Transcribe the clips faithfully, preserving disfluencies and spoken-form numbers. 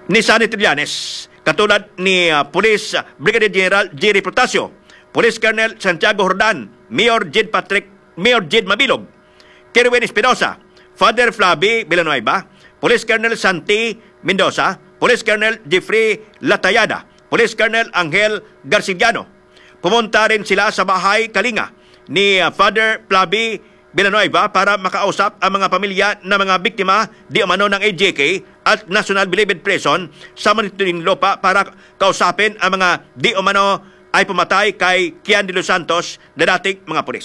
ni Sunny Trillanes, katulad ni uh, Police Brigadier General Jerry Protasio, Police Colonel Santiago Jordan, Mayor Jed Patrick, Mayor Jed Mabilog, Kerwin Espinosa, Father Flavi Villanueva, Police Colonel Santi Mendoza, Police Colonel Jeffrey Latayada, Police Colonel Angel Garciliano. Pumunta rin sila sa bahay Kalinga ni uh, Father Flavi Villanueva para makausap ang mga pamilya ng mga biktima di umano ng A J K at National Bilibid Prison sa Muntinlupa para kausapin ang mga di umano ay pumatay kay Kian de los Santos na dating mga pulis.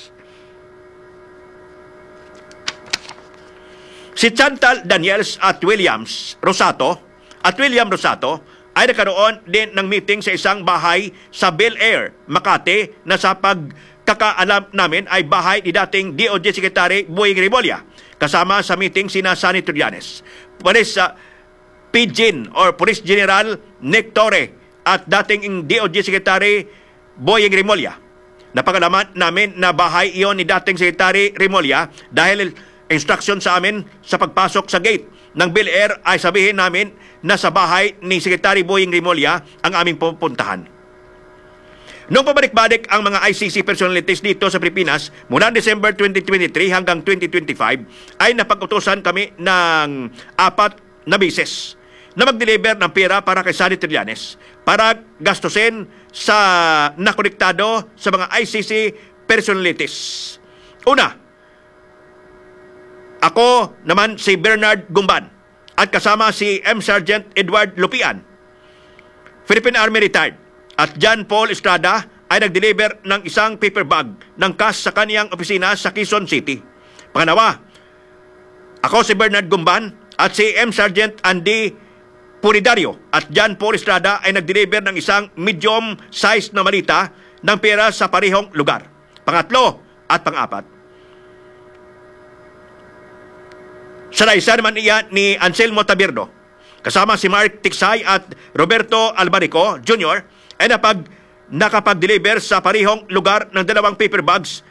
Si Chantal Daniels at Williams Rosato at William Rosato ay nagkaroon din ng meeting sa isang bahay sa Bel Air, Makati na sa pagkakaalam namin ay bahay ni dating D O J Secretary Boying Remulla. Kasama sa meeting sina Sunny Trillanes, Police uh, P G I N or Police General Nick Torre at dating D O J Secretary Boying Remulla. Napagalaman namin na bahay iyon ni dating Secretary Remulla dahil instruction sa amin sa pagpasok sa gate ng Bel Air ay sabihin namin na sa bahay ni Secretary Boying Remulla ang aming pupuntahan. Noong pabalik-balik ang mga I C C personalities dito sa Pilipinas mula December twenty twenty-three hanggang twenty twenty-five ay napag-utusan kami ng apat na bises na mag-deliver ng pera para kay Sunny Trillanes para gastusin sa nakonektado sa mga I C C personalities. Una, ako naman si Bernard Gumban at kasama si M. Sergeant Edward Lupian, Philippine Army retired, at John Paul Estrada ay nag-deliver ng isang paper bag ng cash sa kaniyang opisina sa Quezon City. Pangalawa, ako si Bernard Gumban at si M. Sergeant Andy Puridario at John Paul Estrada ay nag-deliver ng isang medium size na malita ng pera sa parehong lugar. Pangatlo at pang-apat, saraysa naman iya ni Anselmo Tabirdo, kasama si Mark Tiksay at Roberto Albarico Junior ay napag, nakapag-deliver sa parehong lugar ng dalawang paper bags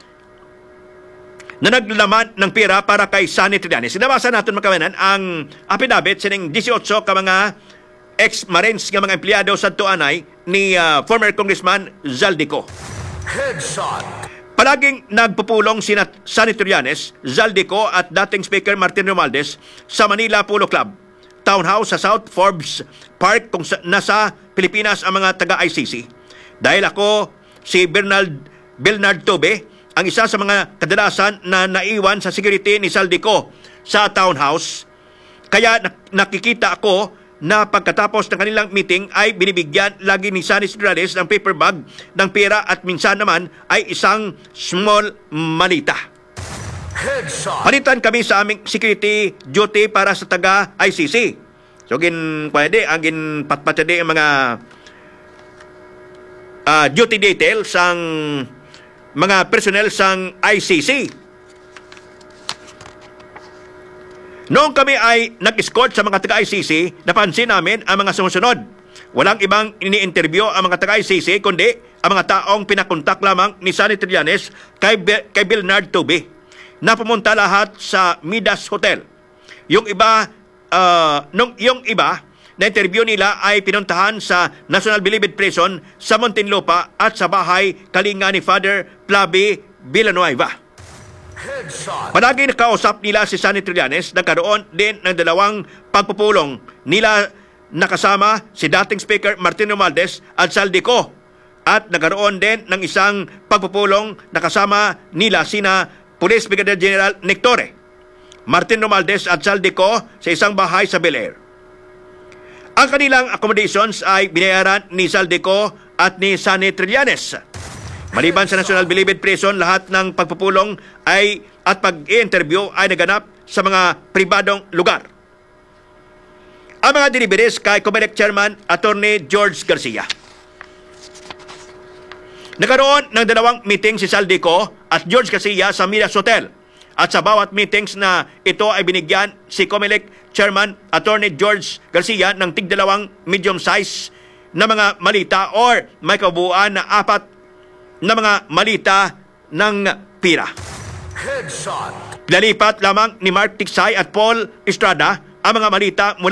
na naglalaman ng pera para kay Sunny Trillanes. Sinabasa natin magkawanan ang affidavit sining eighteen ka mga ex-Marines nga mga empleyado sa Tuanay ni uh, former Congressman Zaldico. Headshot. Palaging nagpupulong sina Sunny Trillanes, Zaldico at dating Speaker Martin Romualdez sa Manila Polo Club, townhouse sa South Forbes Park kung sa, nasa Pilipinas ang mga taga-I C C. Dahil ako si Bernard, Bernard Tobe, ang isa sa mga kadalasan na naiwan sa security ni Zaldico sa townhouse, kaya nakikita ako na pagkatapos ng kanilang meeting ay binibigyan lagi ni Sunny Trillanes ng paper bag ng pera at minsan naman ay isang small malita. Headshot. Palitan kami sa aming security duty para sa taga-I C C. So, gin, pwede, ang gin patpatade ang mga uh, duty details ang mga personnel sang I C C. Noong kami ay nag-escort sa mga taga-I C C, napansin namin ang mga sumusunod. Walang ibang ini-interview ang mga taga-I C C, kundi ang mga taong pinakontak lamang ni Sunny Trillanes kay, Be- kay Bernard Tobe na pumunta lahat sa Midas Hotel. Yung iba, uh, nung, yung iba na interview nila ay pinuntahan sa National Bilibid Prison sa Muntinlupa at sa bahay Kalinga ni Father Flavi Villanueva. Headshot. Palagi nakausap nila si Sunny Trillanes, nagkaroon din ng dalawang pagpupulong nila nakasama si dating Speaker Martin Romualdez at Zaldico, at nagkaroon din ng isang pagpupulong nakasama nila sina Police Brigadier General Nick Torre, Martin Romualdez at Zaldico sa isang bahay sa Bel Air. Ang kanilang accommodations ay binayaran ni Zaldico at ni Sunny Trillanes. Maliban sa National Bilibid Prison, lahat ng pagpupulong ay at pag-i-interview ay naganap sa mga pribadong lugar. Ang mga deliveries kay Comelec Chairman Attorney George Garcia. Nagkaroon ng dalawang meeting si Zaldico at George Garcia sa Midas Hotel. At sa bawat meetings na ito ay binigyan si Comelec Chairman Attorney George Garcia ng tigdalawang medium size na mga malita or may kabuuan na apat na mga malita ng pira. Headshot. Pinalipat lamang ni Mark Tiksay at Paul Estrada ang mga malita mula